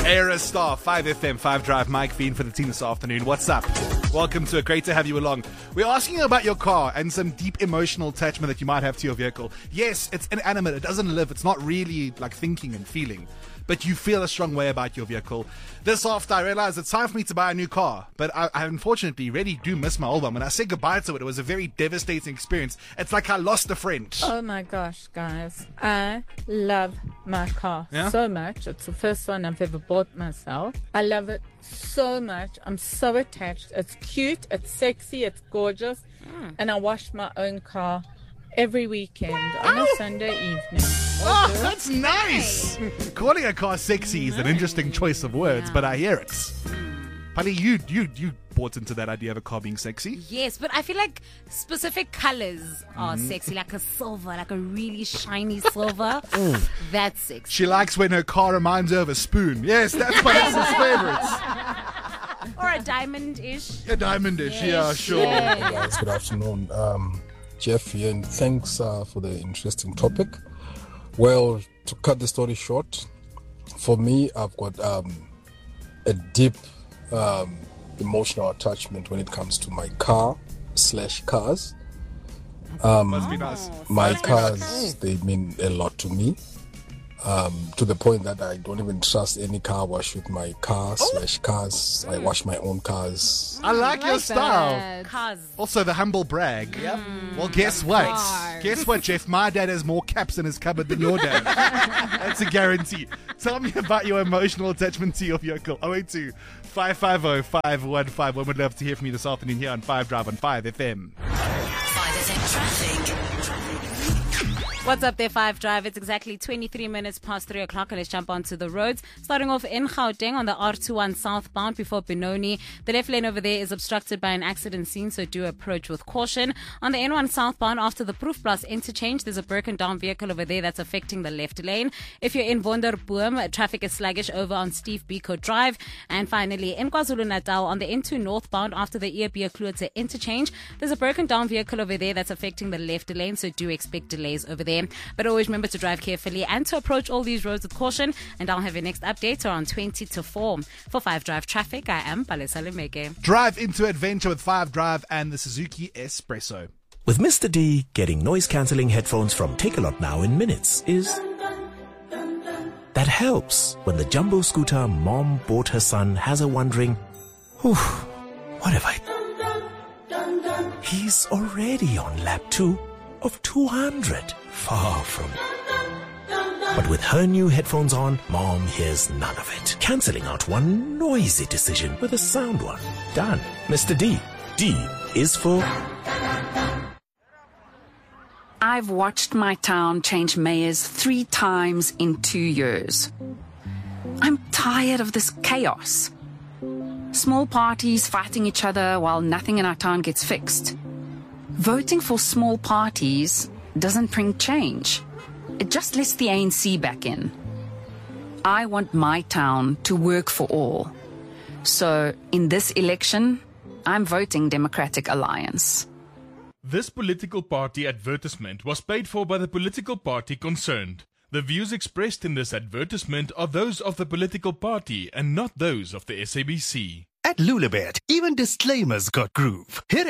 Era Star, 5FM, 5 Drive, Mike Veen for the team this afternoon. What's up? Welcome to it. Great to have you along. We're asking you about your car and some deep emotional attachment that you might have to your vehicle. Yes, it's inanimate. It doesn't live. It's not really like thinking and feeling. But you feel a strong way about your vehicle. This after I realized it's time for me to buy a new car. But I unfortunately really do miss my old one. When I said goodbye to it, it was a very devastating experience. It's like I lost a friend. Oh my gosh, guys. I love my car so much. It's the first one I've ever bought myself. I love it so much. I'm so attached. It's cute, it's sexy, it's gorgeous. And I wash my own car every weekend on a Sunday evening. Oh, that's nice. Calling a car sexy is an interesting choice of words, but I hear it. Pali, you bought into that idea of a car being sexy? Yes, but I feel like specific colors are sexy, like a silver, like a really shiny silver. That's sexy. She likes when her car reminds her of a spoon. Yes, that's Pali's favorite. Or a diamond-ish. A diamond-ish, yeah, sure. Hey guys, good afternoon. Jeff here, and thanks for the interesting topic. Well, to cut the story short, for me, I've got a deep emotional attachment when it comes to my car/cars. Must be nice. My cars, they mean a lot to me. To the point that I don't even trust any car wash with my car/cars. I wash my own cars. I like your style. Cars. Also, the humble brag. Yep. Well, guess what? Cars. Guess what, Jeff? My dad has more caps in his cupboard than your dad. That's a guarantee. Tell me about your emotional attachment to your vehicle. 082 550 515. We'd love to hear from you this afternoon here on 5 Drive on 5FM. 5FM Traffic. What's up there, 5 Drive? It's exactly 23 minutes past 3 o'clock, and let's jump onto the roads. Starting off in Gauteng on the R21 southbound before Benoni. The left lane over there is obstructed by an accident scene, so do approach with caution. On the N1 southbound after the Proefplaas interchange, there's a broken down vehicle over there that's affecting the left lane. If you're in Wonderboom, traffic is sluggish over on Steve Biko Drive. And finally, in KwaZulu-Natal on the N2 northbound after the Klute interchange, there's a broken down vehicle over there that's affecting the left lane, so do expect delays over there. But always remember to drive carefully and to approach all these roads with caution. And I'll have your next update around 20 to 4. For 5 Drive Traffic, I am Palesa Lemeke. Drive into adventure with 5 Drive and the Suzuki Espresso. With Mr. D, getting noise-cancelling headphones from Takealot now in minutes is... That helps when the jumbo scooter mom bought her son has her wondering, what have I... He's already on lap 2 of 200. Far from it. But with her new headphones on, Mom hears none of it. Cancelling out one noisy decision with a sound one. Done. Mr. D. D is for... I've watched my town change mayors 3 times in 2 years. I'm tired of this chaos. Small parties fighting each other while nothing in our town gets fixed. Voting for small parties doesn't bring change. It just lets the ANC back in. I want my town to work for all. So, in this election, I'm voting Democratic Alliance. This political party advertisement was paid for by the political party concerned. The views expressed in this advertisement are those of the political party and not those of the SABC. At Lulabet, even disclaimers got groove. Here